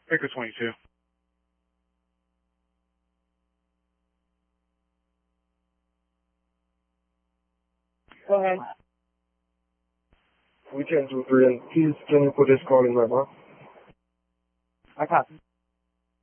Echo 22. Go ahead. We 1023, and please can you put this call in my box? I copy.